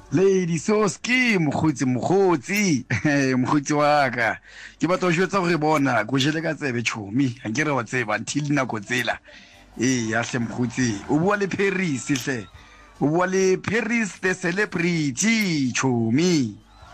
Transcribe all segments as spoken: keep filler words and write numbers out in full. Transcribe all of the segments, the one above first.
Lady Soski mokgotsi mokgotsi mokgotsi wa ka ke batla go jwetsa gore bona go jele ka tsebe chomi a ke re wa tseba until nako tsela eh ya hle mokgotsi o bua le Paris hle o bua le Paris the celebrity chomi.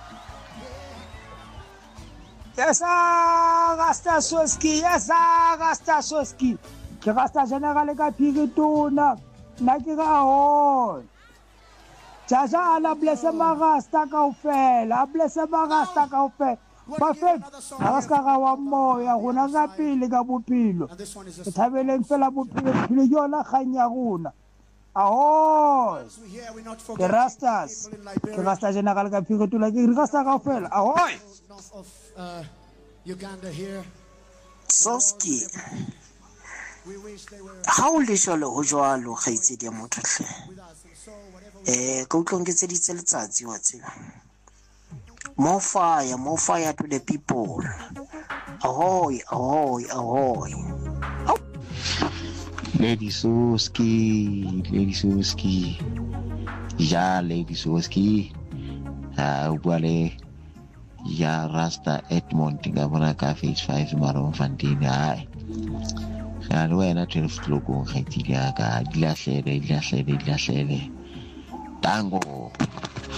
Yesa Rasta Soski yesa Rasta Soski ke Rasta general ka Piritona na ke ga ho Jaja ala blesse Marasta kaofela blesse Marasta kaofela perfect Araska ga wa moya gona ga pele ka bophelo ke thabeleng fela bophelo philo yona khanya gona aho ke Rastas ke Rasta general ka Piritona ke Rasta kaofela ahoy Uganda here Soski how le jalo ho jwalo khaitse dia motho hle eh go tlong ke tse di tse letsatsi wa tsela more fire more fire to the people ahoy ahoy ahoy oh. Lady Soski Lady Soski ja Lady Soski ah ubale ya Rasta Edmond ga bona ka face five maro fantini ai ga le wena twelve logo ga tile ka dilahlele dilahlele dilahlele tango